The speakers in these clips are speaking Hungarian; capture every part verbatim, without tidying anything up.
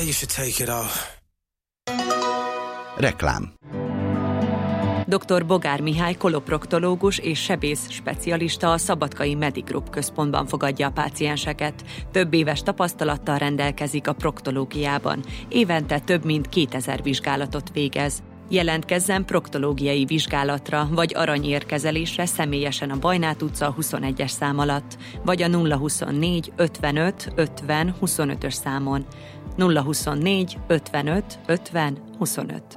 you should take it off. Reklám. doktor Bogár Mihály koloproktológus és sebész specialista a Szabadkai Medigroup központban fogadja a pácienseket. Több éves tapasztalattal rendelkezik a proktológiában. Évente több mint kétezer vizsgálatot végez. Jelentkezzen proktológiai vizsgálatra vagy aranyérkezelésre személyesen a Bajnát utca huszonegyes szám alatt, vagy a nulla huszonnégy ötvenöt ötven huszonötös számon. nulla huszonnégy ötvenöt ötven huszonöt.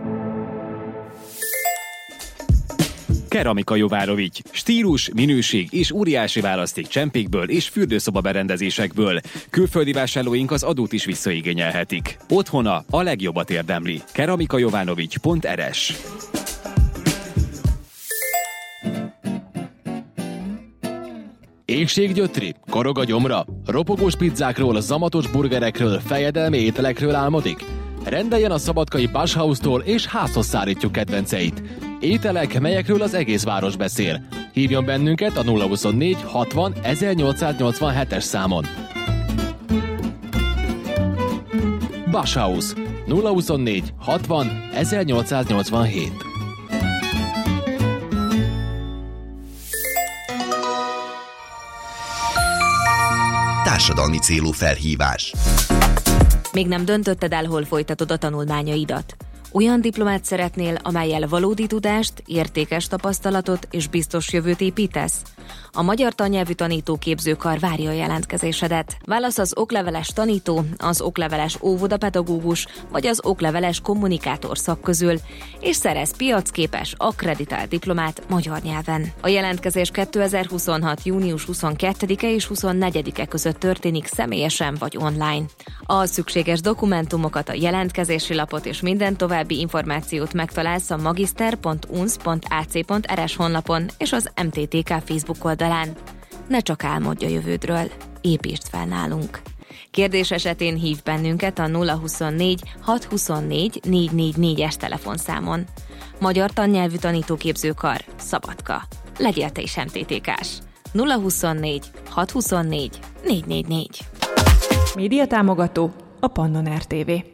Keramika Jovárovics. Stílus, minőség és óriási választék csempékből és fürdőszoba berendezésekből. Külföldi vásárlóink az adót is visszaigényelhetik. Otthona a legjobbat érdemli. keramikajovanovics pont rs. Éhséggyötri? Korog a gyomra? Ropogós pizzákról, zamatos burgerekről, fejedelmi ételekről álmodik? Rendeljen a szabadkai Bashhaus-tól és házhoz szállítjuk kedvenceit. Ételek, melyekről az egész város beszél. Hívjon bennünket a nulla huszonnégy hatvan ezernyolcszáznyolcvanhetes számon. Bashhaus nulla huszonnégy hatvan ezernyolcszáznyolcvanhét. Társadalmi célú felhívás. Még nem döntötted el, hol folytatod a tanulmányaidat? Olyan diplomát szeretnél, amellyel valódi tudást, értékes tapasztalatot és biztos jövőt építesz? A Magyar Tannyelvű Tanítóképzőkar várja a jelentkezésedet. Válasz az okleveles tanító, az okleveles óvodapedagógus vagy az okleveles kommunikátor szak közül, és szerez piacképes, akkreditált diplomát magyar nyelven. A jelentkezés kétezer-huszonhat. június huszonkettedike és huszonnegyedike között történik személyesen vagy online. A szükséges dokumentumokat, a jelentkezési lapot és minden további információt megtalálsz a magister pont u n s pont a c pont r s honlapon és az em té té ká Facebook oldalán. Ne csak álmodj a jövődről, építsd fel nálunk. Kérdés esetén hív bennünket a nulla huszonnégy hatszázhuszonnégy négyszáznegyvennégyes telefonszámon. Magyar Tannyelvű Tanítóképzőkar, Szabadka. Legyél te is em té té kás. nulla huszonnégy hatszázhuszonnégy négyszáznegyvennégy. Média támogató a Pannon er té vé.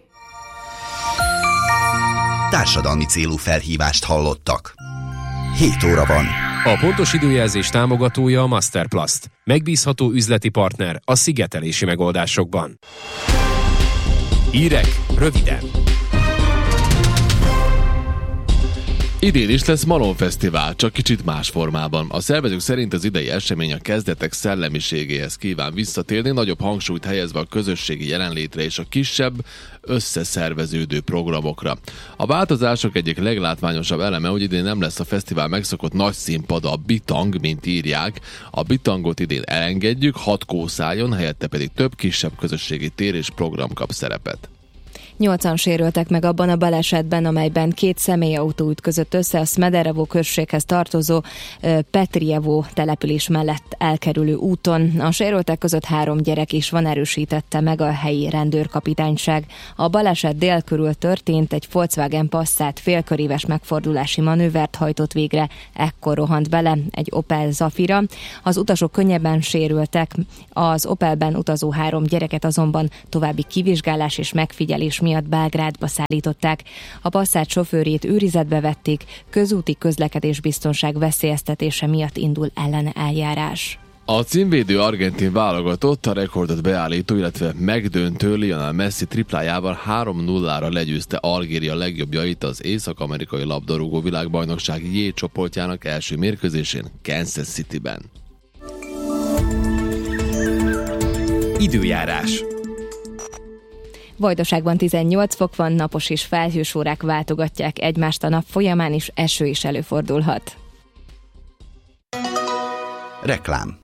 Társadalmi célú felhívást hallottak. hét óra van. A pontos időjelzés támogatója a Masterplast. Megbízható üzleti partner a szigetelési megoldásokban. Hírek röviden. Idén is lesz Malom Fesztivál, csak kicsit más formában. A szervezők szerint az idei esemény a kezdetek szellemiségéhez kíván visszatérni, nagyobb hangsúlyt helyezve a közösségi jelenlétre és a kisebb, összeszerveződő programokra. A változások egyik leglátványosabb eleme, hogy idén nem lesz a fesztivál megszokott nagy színpada, a bitang, mint írják. A bitangot idén elengedjük, hat kószáljon, helyette pedig több kisebb közösségi tér és program kap szerepet. Nyolcan sérültek meg abban a balesetben, amelyben két személyautó ütközött össze a Smederevo községhez tartozó Petrijevo település mellett elkerülő úton. A sérültek között három gyerek is van, erősítette meg a helyi rendőrkapitányság. A baleset dél körül történt, egy Volkswagen Passat félköríves megfordulási manővert hajtott végre, ekkor rohant bele egy Opel Zafira. Az utasok könnyebben sérültek, az Opelben utazó három gyereket azonban további kivizsgálás és megfigyelés miatt Belgrádba szállították. A Passat sofőrjét őrizetbe vették, közúti közlekedésbiztonság veszélyeztetése miatt indul ellene eljárás. A címvédő argentin válogatott a rekordot beállító, illetve megdöntő Lionel Messi triplájával három nullára legyőzte Algéria legjobbjait az észak-amerikai labdarúgó világbajnokság J csoportjának első mérkőzésén Kansas Cityben. Időjárás. Vajdaságban tizennyolc fok van, napos és felhős órák váltogatják egymást, a nap folyamán is eső is előfordulhat. Reklám.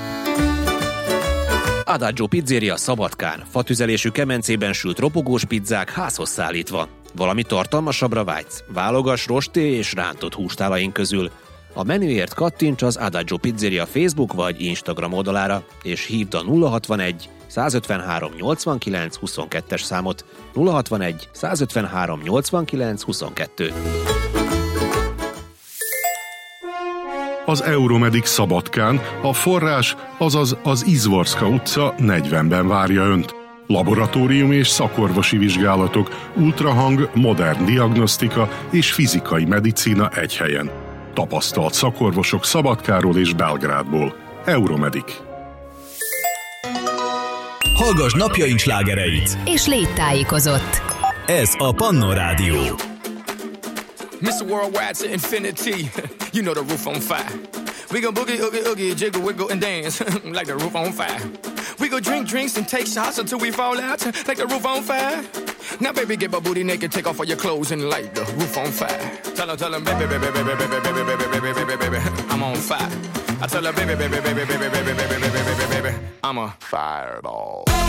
Adagio Pizzeria Szabadkán. Fatüzelésű kemencében sült ropogós pizzák házhoz szállítva. Valami tartalmasabbra vágysz? Válogass rosté és rántott hústálaink közül. A menüért kattints az Adagio Pizzeria Facebook vagy Instagram oldalára, és hívd a nulla hatvanegy százötvenhárom nyolcvankilenc huszonkettes számot. nulla hatvanegy százötvenhárom nyolcvankilenc huszonkettő. Az Euromedic Szabadkán a forrás, azaz az Izvorska utca negyvenben várja Önt. Laboratórium és szakorvosi vizsgálatok, ultrahang, modern diagnosztika és fizikai medicína egy helyen. Tapasztalt szakorvosok Szabadkáról és Belgrádból. Euromedik. Hallgass napjaink slágereit! És légy tájékozott! Ez a Pannon Rádió. mister Worldwide to infinity. You know the roof on fire. We gon' boogie, oogie, oogie, jiggle, wiggle, and dance like the roof on fire. We go drink drinks and take shots until we fall out like the roof on fire. Now, baby, get my booty naked, take off all your clothes and light the roof on fire. Tell her, tell her, baby, baby, baby, baby, baby, baby, baby, baby, baby, baby, I'm on fire. I tell her, baby, baby, baby, baby, baby, baby, baby, baby, baby, baby, I'm a fireball.